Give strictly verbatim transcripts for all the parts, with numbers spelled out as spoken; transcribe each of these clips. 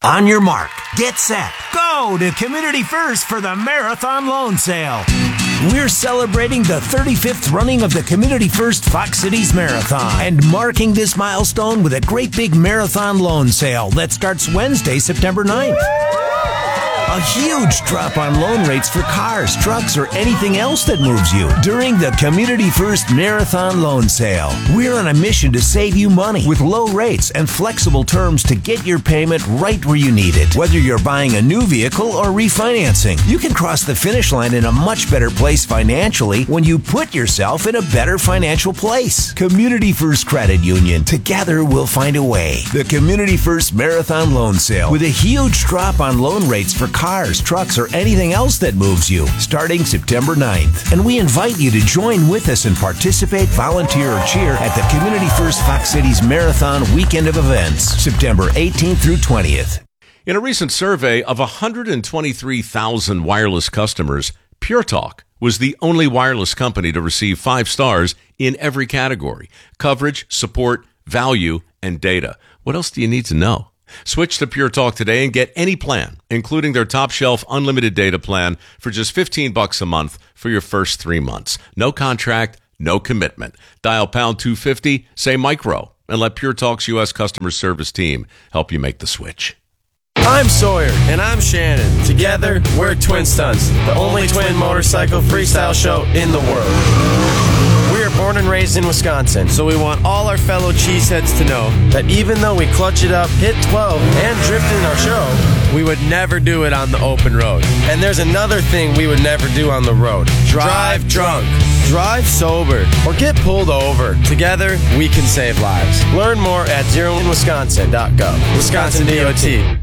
On your mark, get set, go to Community First for the Marathon Loan Sale. We're celebrating the thirty-fifth running of the Community First Fox Cities Marathon and marking this milestone with a great big marathon loan sale that starts Wednesday, September ninth. A huge drop on loan rates for cars, trucks, or anything else that moves you during the Community First Marathon Loan Sale. We're on a mission to save you money with low rates and flexible terms to get your payment right where you need it. Whether you're buying a new vehicle or refinancing, you can cross the finish line in a much better place financially when you put yourself in a better financial place. Community First Credit Union. Together we'll find a way. The Community First Marathon Loan Sale with a huge drop on loan rates for cars, trucks, or anything else that moves you, starting September ninth. And we invite you to join with us and participate, volunteer, or cheer at the Community First Fox Cities Marathon Weekend of Events, September eighteenth through twentieth. In a recent survey of one hundred twenty-three thousand wireless customers, Pure Talk was the only wireless company to receive five stars in every category: coverage, support, value, and data. What else do you need to know? Switch to Pure Talk today and get any plan, including their top shelf unlimited data plan for just fifteen bucks a month for your first three months. No contract, no commitment. Dial pound two fifty, say micro, and let Pure Talk's U S customer service team help you make the switch. I'm Sawyer. And I'm Shannon. Together, we're Twin Stunts, the only twin motorcycle freestyle show in the world. We are born and raised in Wisconsin, so we want all our fellow cheeseheads to know that even though we clutch it up, hit twelve, and drift in our show, we would never do it on the open road. And there's another thing we would never do on the road. Drive drunk. Drive sober. Or get pulled over. Together, we can save lives. Learn more at zero in wisconsin dot gov. Wisconsin D O T.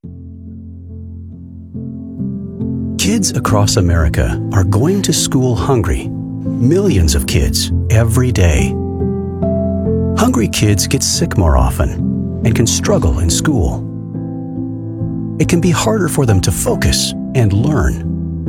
Kids across America are going to school hungry. Millions of kids every day. Hungry kids get sick more often and can struggle in school. It can be harder for them to focus and learn.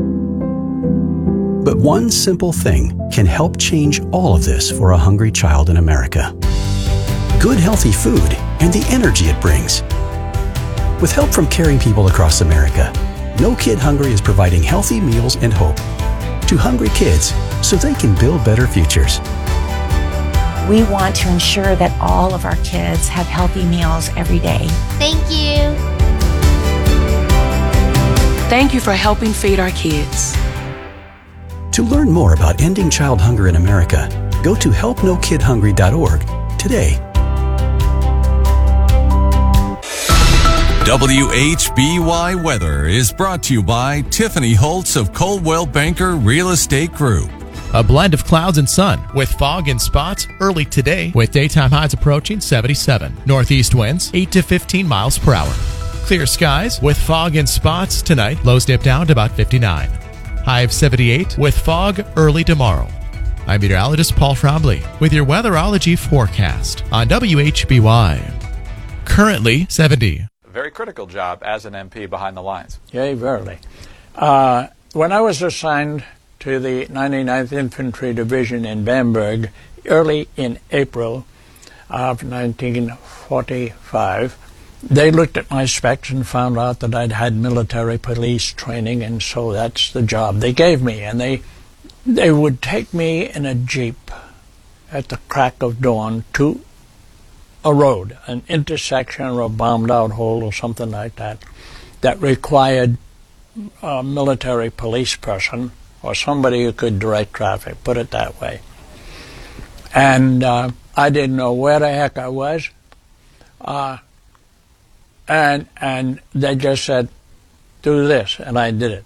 But one simple thing can help change all of this for a hungry child in America. Good, healthy food and the energy it brings. With help from caring people across America, No Kid Hungry is providing healthy meals and hope to hungry kids so they can build better futures. We want to ensure that all of our kids have healthy meals every day. Thank you. Thank you for helping feed our kids. To learn more about ending child hunger in America, go to help no kid hungry dot org today. W H B Y Weather is brought to you by Tiffany Holtz of Coldwell Banker Real Estate Group. A blend of clouds and sun with fog and spots early today with daytime highs approaching seventy-seven. Northeast winds eight to fifteen miles per hour. Clear skies with fog and spots tonight. Lows dip down to about fifty-nine. High of seventy-eight with fog early tomorrow. I'm meteorologist Paul Trombley with your weatherology forecast on W H B Y. Currently seventy. Very critical job as an M P behind the lines. Yea, verily. Uh, when I was assigned to the ninety-ninth Infantry Division in Bamberg early in April of nineteen forty-five, they looked at my specs and found out that I'd had military police training, and so that's the job they gave me. And they, they would take me in a Jeep at the crack of dawn to a road, an intersection or a bombed out hole or something like that, that required a military police person or somebody who could direct traffic, put it that way. And uh, I didn't know where the heck I was. Uh, and and they just said, do this, and I did it.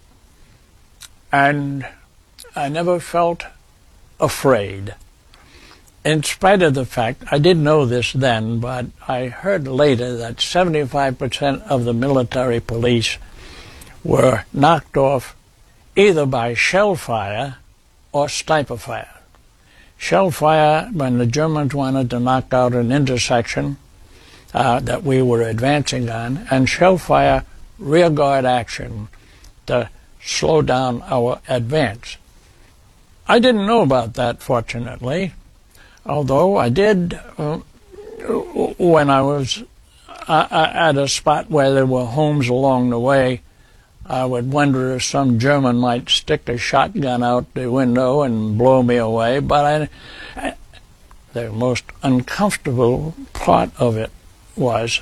And I never felt afraid. In spite of the fact, I didn't know this then, but I heard later that seventy-five percent of the military police were knocked off either by shell fire or sniper fire. Shell fire, when the Germans wanted to knock out an intersection uh, that we were advancing on, and shell fire rear guard action to slow down our advance. I didn't know about that, fortunately. Although I did, uh, when I was uh, at a spot where there were homes along the way, I would wonder if some German might stick a shotgun out the window and blow me away. But I, I, the most uncomfortable part of it was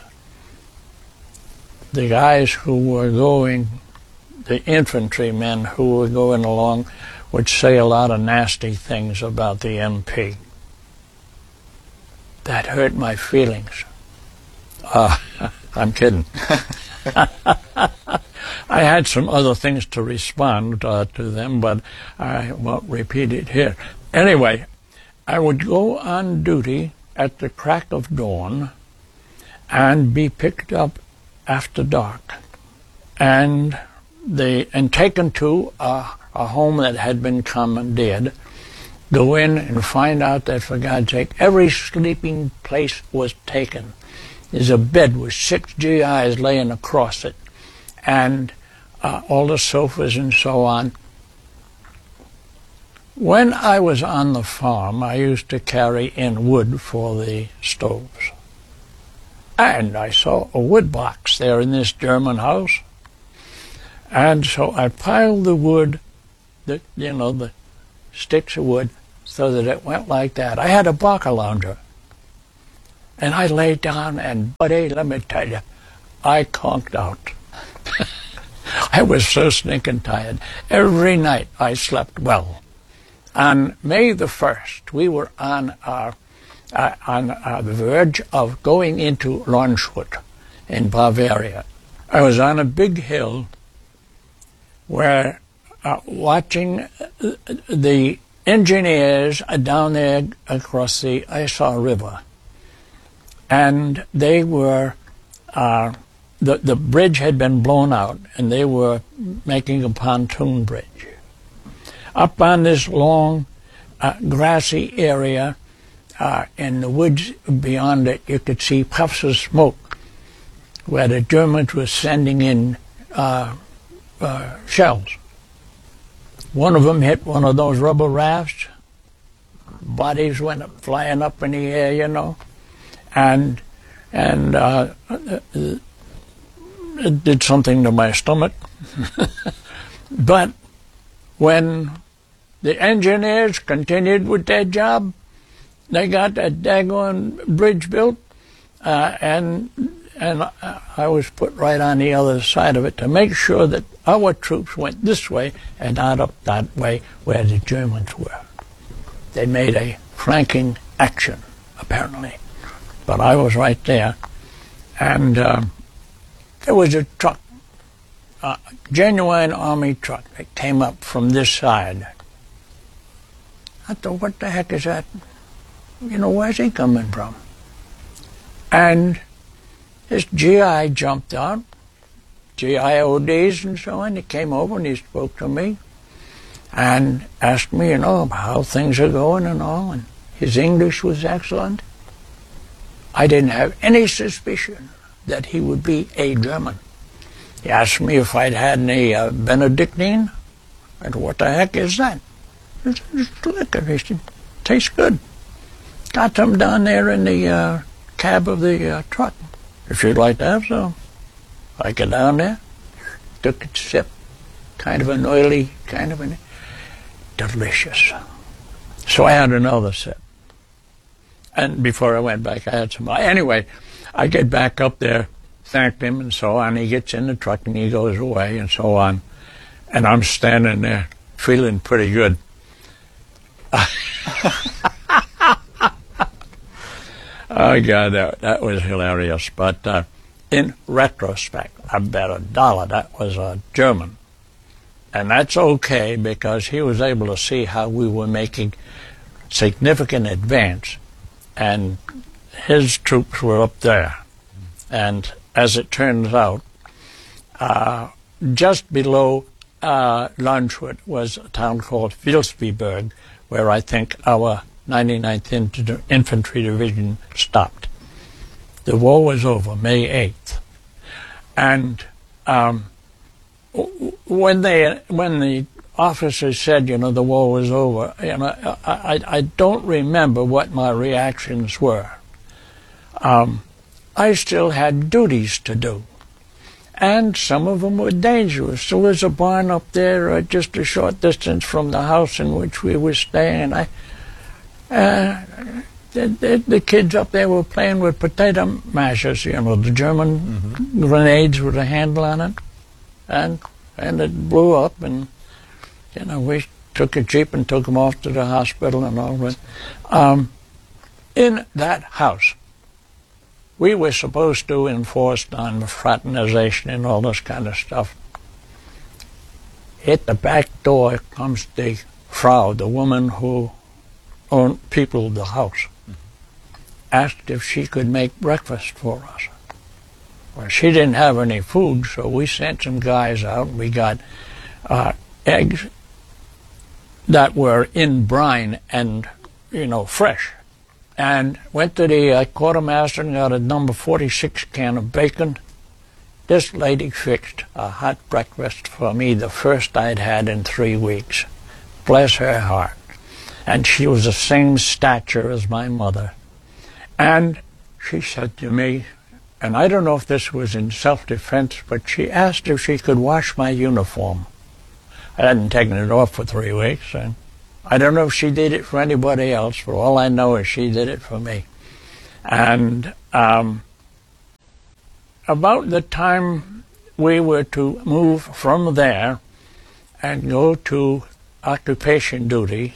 the guys who were going, the infantrymen who were going along, would say a lot of nasty things about the M P. That hurt my feelings. Uh, I'm kidding. I had some other things to respond uh, to them, but I won't repeat it here. Anyway, I would go on duty at the crack of dawn and be picked up after dark and the and taken to a, a home that had been commandeered, go in and find out that, for God's sake, every sleeping place was taken. There's a bed with six G Is laying across it, and uh, all the sofas and so on. When I was on the farm, I used to carry in wood for the stoves. And I saw a wood box there in this German house. And so I piled the wood, the, you know, the sticks of wood, so that it went like that. I had a Barker lounger. And I lay down, and buddy, let me tell you, I conked out. I was so stinking tired. Every night I slept well. On May the first, we were on our, uh, on uh, the verge of going into Landshut in Bavaria. I was on a big hill where uh, watching the engineers down there across the Isar River. And they were, uh, the, the bridge had been blown out, and they were making a pontoon bridge. Up on this long, uh, grassy area, uh, in the woods beyond it, you could see puffs of smoke where the Germans were sending in uh, uh, shells. One of them hit one of those rubber rafts. Bodies went up, flying up in the air, you know. And and uh, it did something to my stomach. But when the engineers continued with their job, they got that daggone bridge built, uh, and and I was put right on the other side of it to make sure that our troops went this way and not up that way where the Germans were. They made a flanking action, apparently. But I was right there, and uh, there was a truck, a genuine army truck that came up from this side. I thought, what the heck is that? You know, where's he coming from? And this G I jumped out, G I O Ds and so on. He came over and he spoke to me and asked me, you know, how things are going and all, and his English was excellent. I didn't have any suspicion that he would be a German. He asked me if I'd had any uh, Benedictine. I said, what the heck is that? It's, it's liquor. He said, tastes good. Got some down there in the uh, cab of the uh, truck. If you'd like to have some. I got down there, took a sip, kind of an oily, kind of an delicious. So I had another sip. And before I went back, I had some. Anyway, I get back up there, thanked him and so on. He gets in the truck and he goes away and so on. And I'm standing there feeling pretty good. Oh, God, that, that was hilarious. But uh, in retrospect, I bet a dollar that was a German. And that's okay because he was able to see how we were making significant advance. And his troops were up there. And as it turns out, uh, just below uh, Landshut was a town called Vilsbiburg, where I think our ninety-ninth Infantry Division stopped. The war was over, May eighth. And um, when they, when the officers said, you know, the war was over, you know, I, I, I don't remember what my reactions were. Um, I still had duties to do. And some of them were dangerous. There was a barn up there uh, just a short distance from the house in which we were staying. I, uh, the, the, the kids up there were playing with potato mashers, you know, the German mm-hmm. grenades with a handle on it. And, and it blew up, and, you know, we took a jeep and took them off to the hospital and all that. Um, in that house, we were supposed to enforce non-fraternization and all this kind of stuff. At the back door comes the Frau, the woman who owned, peopled the house, mm-hmm. asked if she could make breakfast for us. Well, she didn't have any food, so we sent some guys out. We got uh, eggs that were in brine and, you know, fresh. And went to the uh, quartermaster and got a number forty-six can of bacon. This lady fixed a hot breakfast for me, the first I'd had in three weeks. Bless her heart. And she was the same stature as my mother. And she said to me, and I don't know if this was in self-defense, but she asked if she could wash my uniform. I hadn't taken it off for three weeks, and I don't know if she did it for anybody else. For all I know is she did it for me. And um, about the time we were to move from there and go to occupation duty,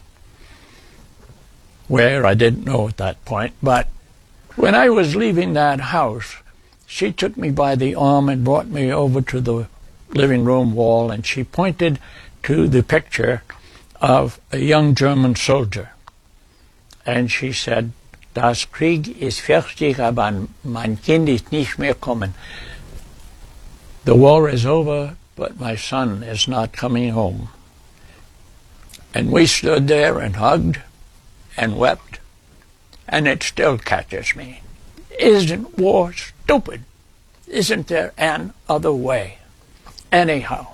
where I didn't know at that point, but when I was leaving that house, she took me by the arm and brought me over to the living room wall, and she pointed to the picture of a young German soldier. And she said, Das Krieg ist fertig, aber mein Kind ist nicht mehr kommen. The war is over, but my son is not coming home. And we stood there and hugged and wept, and it still catches me. Isn't war stupid? Isn't there an other way? Anyhow,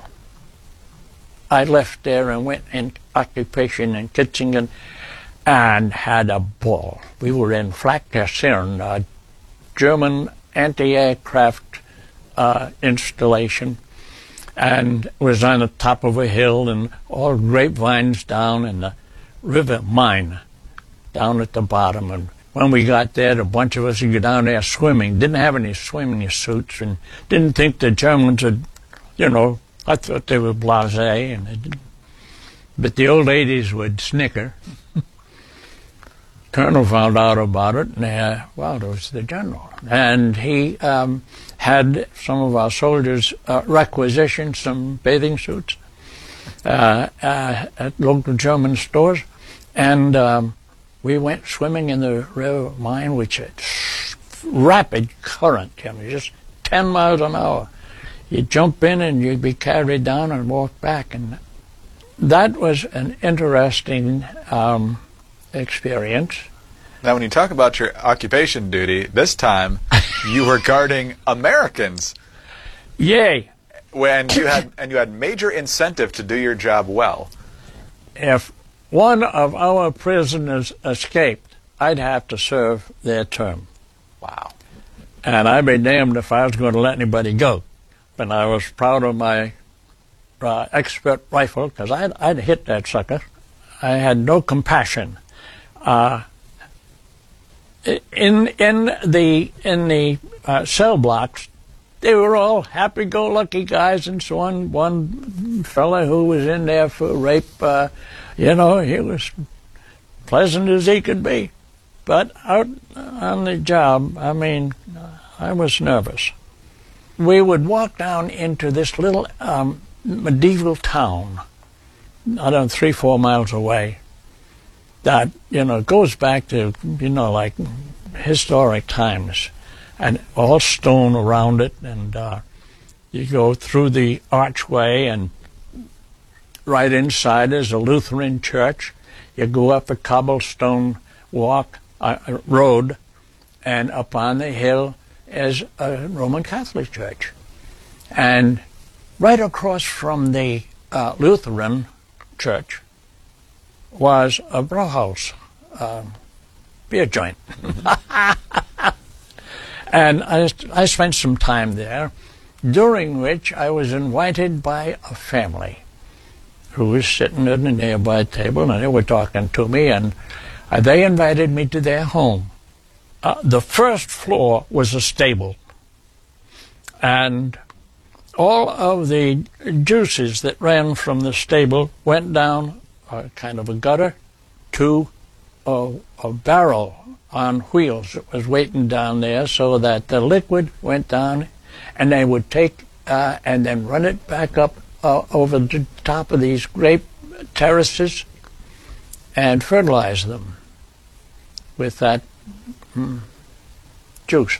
I left there and went in occupation in Kitzingen and had a ball. We were in Flak-Kaserne, a German anti-aircraft uh, installation, and it was on the top of a hill, and all grapevines down, and the river Main down at the bottom. And when we got there, a bunch of us would go down there swimming. Didn't have any swimming suits, and didn't think the Germans would, you know, I thought they were blasé, and they didn't. But the old ladies would snicker. Colonel found out about it, and uh, well, it was the general. And he um, had some of our soldiers uh, requisition some bathing suits uh, uh, at local German stores, and um, we went swimming in the river Main, which had rapid current, you know, just ten miles an hour. You'd jump in and you'd be carried down and walk back. And that was an interesting um, experience. Now, when you talk about your occupation duty, this time you were guarding Americans. Yay! When you had and you had major incentive to do your job well. If one of our prisoners escaped, I'd have to serve their term. Wow. And I'd be damned if I was going to let anybody go. But I was proud of my uh, expert rifle, because I'd, I'd hit that sucker. I had no compassion. Uh, in in the in the uh, cell blocks, they were all happy-go-lucky guys and so on. One fella who was in there for rape, uh, you know, he was pleasant as he could be. But out on the job, I mean, I was nervous. We would walk down into this little um, medieval town, I don't know, three, four miles away, that, you know, goes back to, you know, like historic times, and all stone around it, and uh, you go through the archway, and right inside is a Lutheran church. You go up a cobblestone walk, uh, road, and up on the hill is a Roman Catholic church. And right across from the uh, Lutheran church was a Brauhaus, uh, beer joint. And I, I spent some time there, during which I was invited by a family who was sitting at a nearby table, and they were talking to me, and uh, they invited me to their home. Uh, the first floor was a stable, and all of the juices that ran from the stable went down a kind of a gutter to a, a barrel on wheels that was waiting down there, so that the liquid went down, and they would take uh, and then run it back up uh, over the top of these grape terraces and fertilize them with that mm, juice.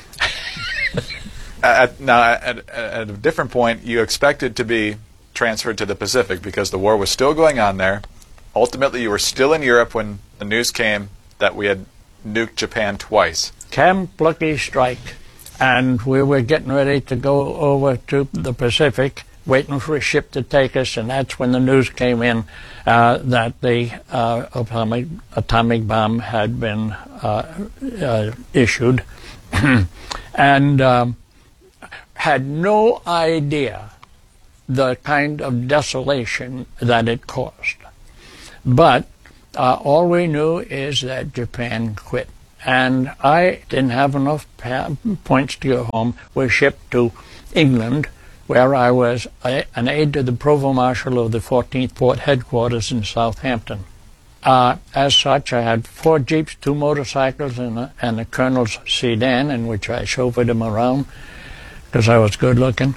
At, now, at, at a different point, you expected to be transferred to the Pacific because the war was still going on there. Ultimately, you were still in Europe when the news came that we had nuked Japan twice. Camp Lucky Strike, and we were getting ready to go over to the Pacific, waiting for a ship to take us, and that's when the news came in uh, that the uh, atomic, atomic bomb had been uh, uh, issued. and... Um, had no idea the kind of desolation that it caused. But uh, all we knew is that Japan quit. And I didn't have enough pa- points to go home. Was shipped to England, where I was a, an aide to the Provost Marshal of the fourteenth Port Headquarters in Southampton. Uh, as such, I had four jeeps, two motorcycles, and a, and a colonel's sedan in which I chauffeured him around, because I was good looking.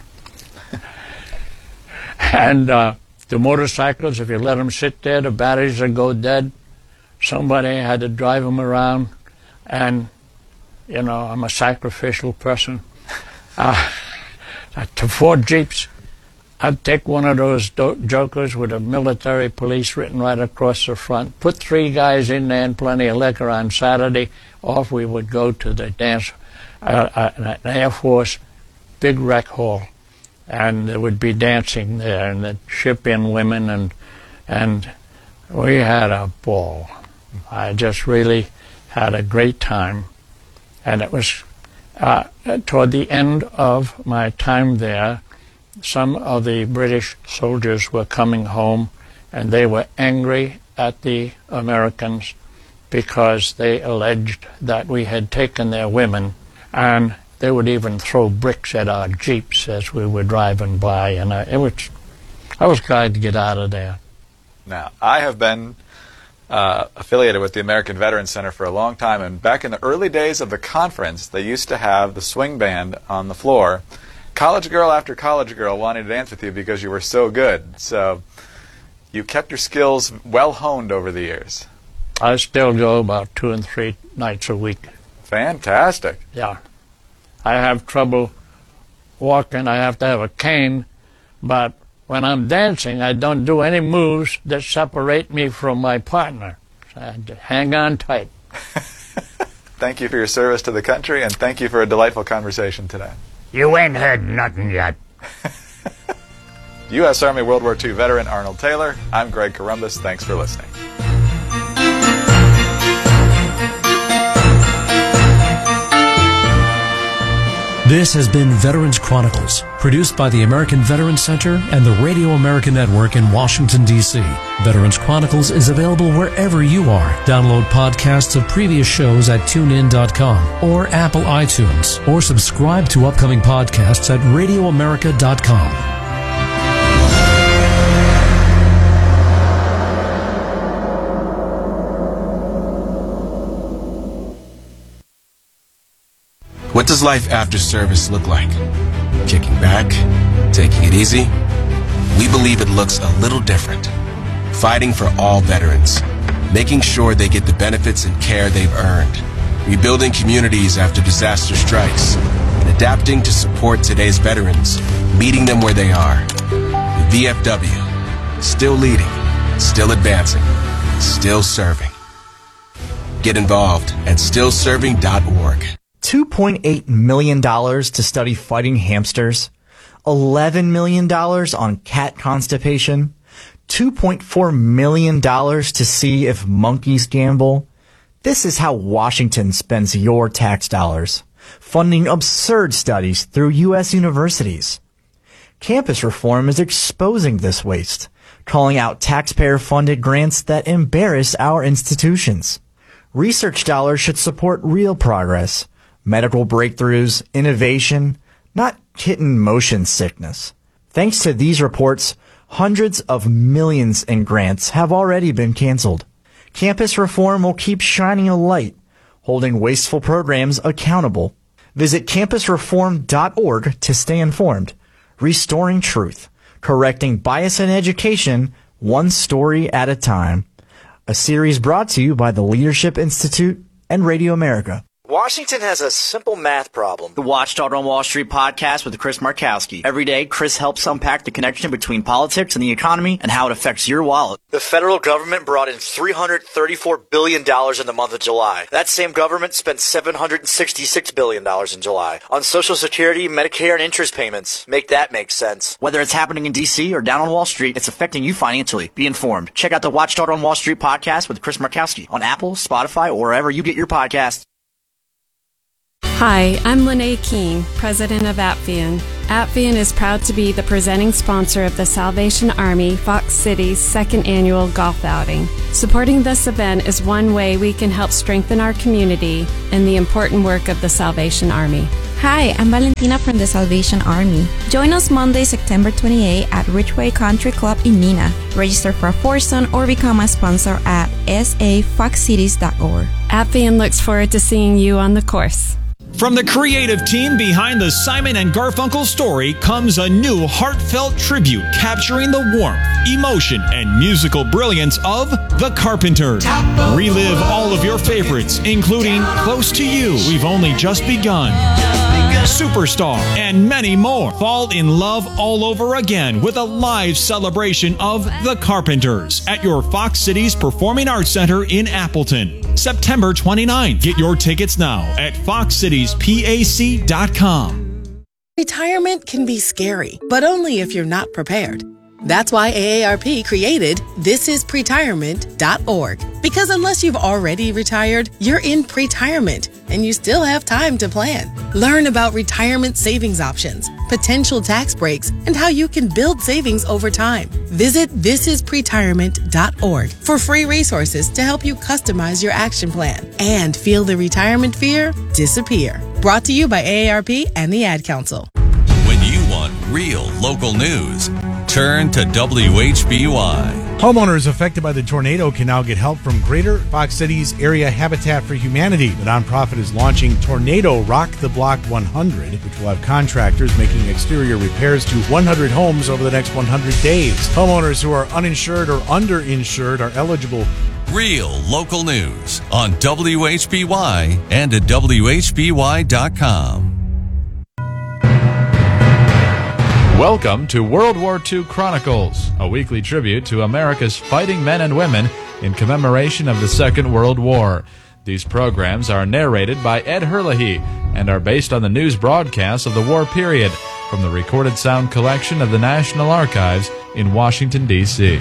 and uh, the motorcycles, if you let them sit there, the batteries would go dead. Somebody had to drive them around, and, you know, I'm a sacrificial person. Uh, to four jeeps, I'd take one of those do- jokers with a military police written right across the front, put three guys in there and plenty of liquor on Saturday. Off we would go to the dance, uh, uh, an Air Force big rec hall, and there would be dancing there, and they'd ship in women, and and we had a ball. I just really had a great time, and it was uh, toward the end of my time there, some of the British soldiers were coming home, and they were angry at the Americans because they alleged that we had taken their women, and they would even throw bricks at our jeeps as we were driving by, and I, it was, I was glad to get out of there. Now, I have been uh, affiliated with the American Veterans Center for a long time, and back in the early days of the conference, they used to have the swing band on the floor. College girl after college girl wanted to dance with you because you were so good. So you kept your skills well honed over the years. I still go about two and three nights a week. Fantastic. Yeah. I have trouble walking. I have to have a cane, but when I'm dancing, I don't do any moves that separate me from my partner. So I have to hang on tight. Thank you for your service to the country, and thank you for a delightful conversation today. You ain't heard nothing yet. U S Army World War Two veteran Arnold Taylor. I'm Greg Corombos. Thanks for listening. This has been Veterans Chronicles, produced by the American Veterans Center and the Radio America Network in Washington, D C Veterans Chronicles is available wherever you are. Download podcasts of previous shows at tune in dot com or Apple iTunes, or subscribe to upcoming podcasts at radio america dot com. What does life after service look like? Kicking back? Taking it easy? We believe it looks a little different. Fighting for all veterans. Making sure they get the benefits and care they've earned. Rebuilding communities after disaster strikes. And adapting to support today's veterans. Meeting them where they are. The V F W. Still leading. Still advancing. Still serving. Get involved at still serving dot org. two point eight million dollars to study fighting hamsters, eleven million dollars on cat constipation, two point four million dollars to see if monkeys gamble. This is how Washington spends your tax dollars. funding absurd studies through U S universities. Campus reform is exposing this waste, calling out taxpayer-funded grants that embarrass our institutions. Research dollars should support real progress, medical breakthroughs, innovation, not kitten motion sickness. Thanks to these reports, hundreds of millions in grants have already been canceled. Campus reform will keep shining a light, holding wasteful programs accountable. Visit campus reform dot org to stay informed. Restoring truth, correcting bias in education, one story at a time. A series brought to you by the Leadership Institute and Radio America. Washington has a simple math problem. The Watchdog on Wall Street podcast with Chris Markowski. Every day, Chris helps unpack the connection between politics and the economy and how it affects your wallet. The federal government brought in three hundred thirty-four billion dollars in the month of July. That same government spent seven hundred sixty-six billion dollars in July on Social Security, Medicare, and interest payments. Make that make sense. Whether it's happening in D C or down on Wall Street, it's affecting you financially. Be informed. Check out the Watchdog on Wall Street podcast with Chris Markowski on Apple, Spotify, or wherever you get your podcasts. Hi, I'm Lene King, president of Appian. Appian is proud to be the presenting sponsor of the Salvation Army Fox Cities second annual golf outing. Supporting this event is one way we can help strengthen our community and the important work of the Salvation Army. Hi, I'm Valentina from the Salvation Army. Join us Monday, September twenty-eighth at Ridgeway Country Club in Neenah. Register for a foursome or become a sponsor at s a fox cities dot org. Appian looks forward to seeing you on the course. From the creative team behind the Simon and Garfunkel story comes a new heartfelt tribute capturing the warmth, emotion, and musical brilliance of The Carpenters. Relive all of your favorites, including Close to You, We've Only Just Begun, Superstar, and many more. Fall in love all over again with a live celebration of The Carpenters at your Fox Cities Performing Arts Center in Appleton. September twenty-ninth. Get your tickets now at fox cities pac dot com. Retirement can be scary, but only if you're not prepared. That's why A A R P created this is pretirement dot org. Because unless you've already retired, you're in pretirement and you still have time to plan. Learn about retirement savings options, potential tax breaks, and how you can build savings over time. Visit this is pretirement dot org for free resources to help you customize your action plan and feel the retirement fear disappear. Brought to you by A A R P and the Ad Council. When you want real local news, turn to W H B Y. Homeowners affected by the tornado can now get help from Greater Fox Cities Area Habitat for Humanity. The nonprofit is launching Tornado Rock the Block one hundred, which will have contractors making exterior repairs to one hundred homes over the next one hundred days. Homeowners who are uninsured or underinsured are eligible. Real local news on W H B Y and at W H B Y dot com. Welcome to World War Two Chronicles, a weekly tribute to America's fighting men and women in commemoration of the Second World War. These programs are narrated by Ed Herlihy and are based on the news broadcasts of the war period from the recorded sound collection of the National Archives in Washington, D C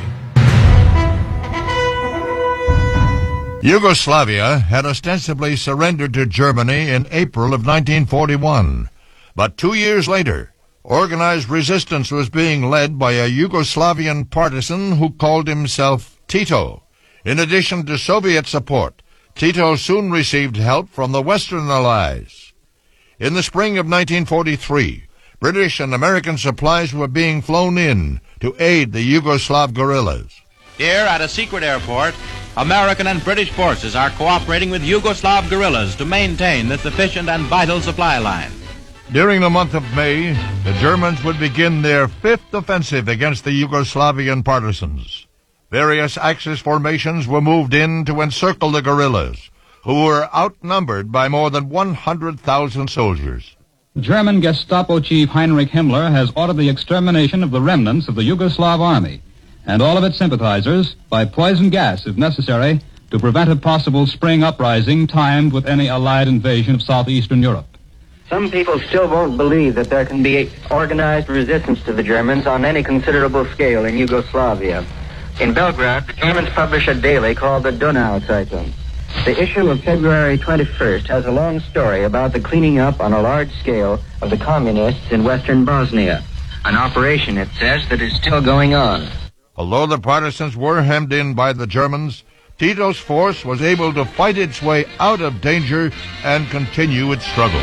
Yugoslavia had ostensibly surrendered to Germany in April of nineteen forty-one, but two years later, organized resistance was being led by a Yugoslavian partisan who called himself Tito. In addition to Soviet support, Tito soon received help from the Western Allies. In the spring of nineteen forty-three, British and American supplies were being flown in to aid the Yugoslav guerrillas. Here at a secret airport, American and British forces are cooperating with Yugoslav guerrillas to maintain this efficient and vital supply line. During the month of May, the Germans would begin their fifth offensive against the Yugoslavian partisans. Various Axis formations were moved in to encircle the guerrillas, who were outnumbered by more than one hundred thousand soldiers. German Gestapo chief Heinrich Himmler has ordered the extermination of the remnants of the Yugoslav army and all of its sympathizers by poison gas, if necessary, to prevent a possible spring uprising timed with any Allied invasion of southeastern Europe. Some people still won't believe that there can be organized resistance to the Germans on any considerable scale in Yugoslavia. In Belgrade, the Germans publish a daily called the Donau Zeitung. The issue of February twenty-first has a long story about the cleaning up on a large scale of the communists in western Bosnia. An operation, it says, that is still going on. Although the partisans were hemmed in by the Germans, Tito's force was able to fight its way out of danger and continue its struggle.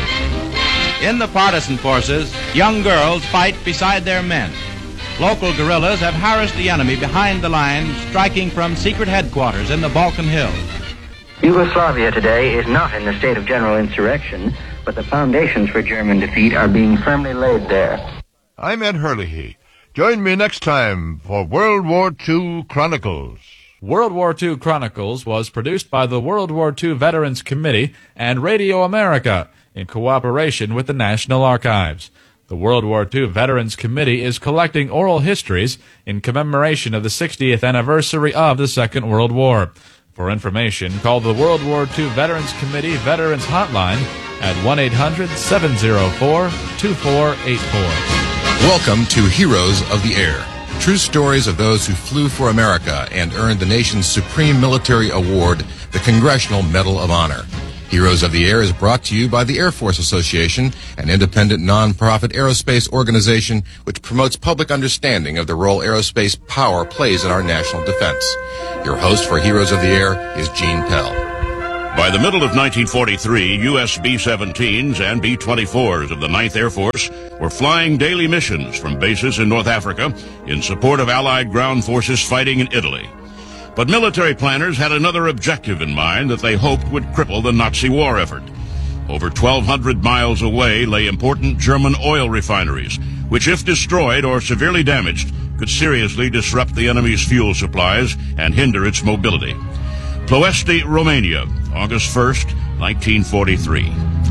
In the partisan forces, young girls fight beside their men. Local guerrillas have harassed the enemy behind the lines, striking from secret headquarters in the Balkan Hills. Yugoslavia today is not in the state of general insurrection, but the foundations for German defeat are being firmly laid there. I'm Ed Hurley. Join me next time for World War Two Chronicles. World War Two Chronicles was produced by the World War Two Veterans Committee and Radio America in cooperation with the National Archives. The World War Two Veterans Committee is collecting oral histories in commemoration of the sixtieth anniversary of the Second World War. For information, call the World War Two Veterans Committee Veterans Hotline at one eight hundred seven oh four two four eight four. Welcome to Heroes of the Air. True stories of those who flew for America and earned the nation's supreme military award, the Congressional Medal of Honor. Heroes of the Air is brought to you by the Air Force Association, an independent non-profit aerospace organization which promotes public understanding of the role aerospace power plays in our national defense. Your host for Heroes of the Air is Gene Pell. By the middle of nineteen forty-three, U S B seventeens and B twenty-fours of the ninth Air Force were flying daily missions from bases in North Africa in support of Allied ground forces fighting in Italy. But military planners had another objective in mind that they hoped would cripple the Nazi war effort. Over twelve hundred miles away lay important German oil refineries, which, if destroyed or severely damaged, could seriously disrupt the enemy's fuel supplies and hinder its mobility. Ploiești, Romania, August first, nineteen forty-three.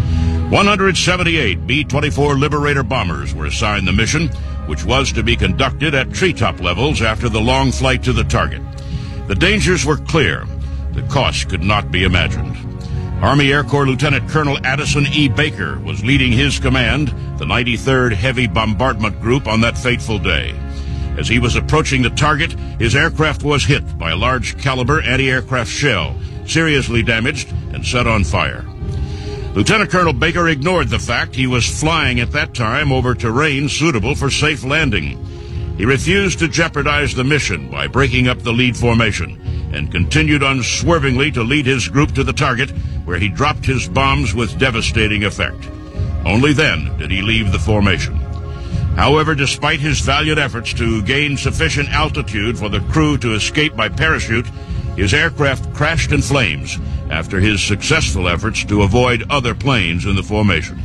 one hundred seventy-eight B twenty-four Liberator bombers were assigned the mission, which was to be conducted at treetop levels after the long flight to the target. The dangers were clear. The cost could not be imagined. Army Air Corps Lieutenant Colonel Addison E. Baker was leading his command, the ninety-third Heavy Bombardment Group, on that fateful day. As he was approaching the target, his aircraft was hit by a large caliber anti-aircraft shell, seriously damaged and set on fire. Lieutenant Colonel Baker ignored the fact he was flying at that time over terrain suitable for safe landing. He refused to jeopardize the mission by breaking up the lead formation and continued unswervingly to lead his group to the target, where he dropped his bombs with devastating effect. Only then did he leave the formation. However, despite his valiant efforts to gain sufficient altitude for the crew to escape by parachute, his aircraft crashed in flames after his successful efforts to avoid other planes in the formation.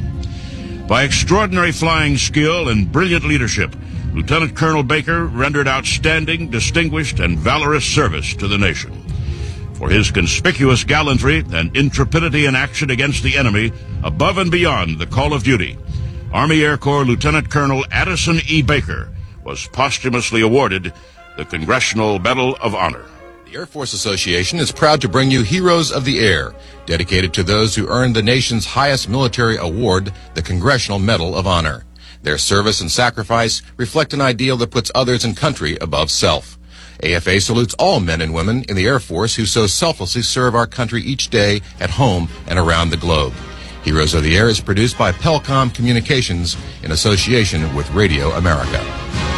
By extraordinary flying skill and brilliant leadership, Lieutenant Colonel Baker rendered outstanding, distinguished, and valorous service to the nation. For his conspicuous gallantry and intrepidity in action against the enemy, above and beyond the call of duty, Army Air Corps Lieutenant Colonel Addison E. Baker was posthumously awarded the Congressional Medal of Honor. The Air Force Association is proud to bring you Heroes of the Air, dedicated to those who earned the nation's highest military award, the Congressional Medal of Honor. Their service and sacrifice reflect an ideal that puts others and country above self. A F A salutes all men and women in the Air Force who so selflessly serve our country each day at home and around the globe. Heroes of the Air is produced by Pelcom Communications in association with Radio America.